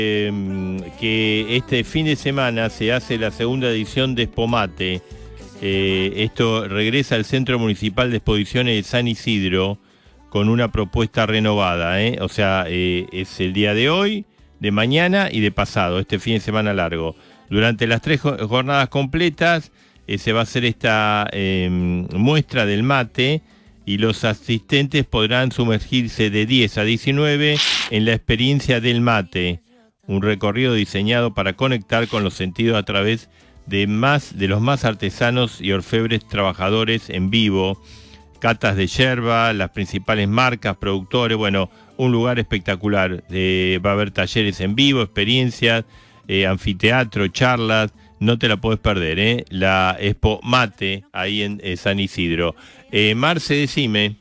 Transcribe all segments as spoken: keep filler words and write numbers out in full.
Eh, que este fin de semana se hace la segunda edición de Espomate. Eh, esto regresa al Centro Municipal de Exposiciones de San Isidro con una propuesta renovada, ¿eh? O sea, eh, es el día de hoy, de mañana y de pasado, este fin de semana largo. Durante las tres jornadas completas eh, se va a hacer esta eh, muestra del mate y los asistentes podrán sumergirse de diez a diecinueve en la experiencia del mate, un recorrido diseñado para conectar con los sentidos a través de más de los más artesanos y orfebres trabajadores en vivo, catas de yerba, las principales marcas, productores, bueno, un lugar espectacular. Eh, va a haber talleres en vivo, experiencias, eh, anfiteatro, charlas, no te la podés perder, ¿eh? La Espomate ahí en eh, San Isidro. Eh, Marce, decime.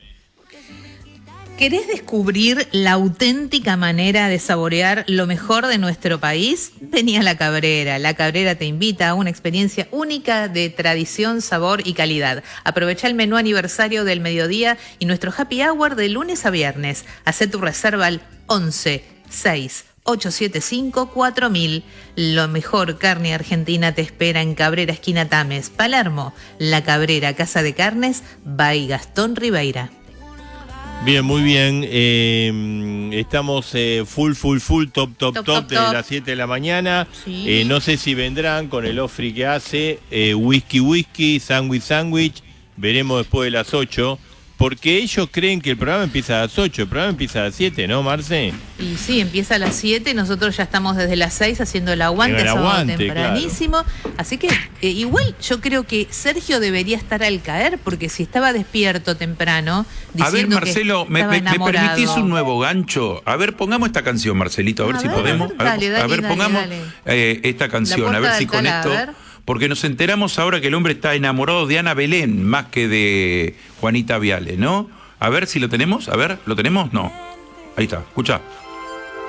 ¿Querés descubrir la auténtica manera de saborear lo mejor de nuestro país? Vení a La Cabrera. La Cabrera te invita a una experiencia única de tradición, sabor y calidad. Aprovecha el menú aniversario del mediodía y nuestro happy hour de lunes a viernes. Hacé tu reserva al once seis ocho siete cinco cuatro mil. Lo mejor carne argentina te espera en Cabrera, esquina Tames, Palermo. La Cabrera, Casa de Carnes, by Gastón Ribeira. Bien, muy bien. Eh, estamos eh, full, full, full, top, top, top, top desde top. Las siete de la mañana. Sí. Eh, no sé si vendrán con el ofri que hace. Eh, whisky, whisky, sándwich, sándwich. Veremos después de las ocho. Porque ellos creen que el programa empieza a las ocho. El programa empieza a las siete, ¿no, Marce? Y sí, empieza a las siete. Nosotros ya estamos desde las seis haciendo el aguante, el aguante tempranísimo. Claro. Así que eh, igual yo creo que Sergio debería estar al caer, porque si estaba despierto temprano, diciendo a ver, Marcelo, que me, me, me permitís un nuevo gancho. A ver, pongamos esta canción, Marcelito, a ver a si ver, podemos. A ver, dale, dale, a ver dale, pongamos dale. Eh, esta canción, a ver si con esto. Porque nos enteramos ahora que el hombre está enamorado de Ana Belén más que de Juanita Viale, ¿no? A ver si lo tenemos, a ver, ¿lo tenemos? No. Ahí está, escucha.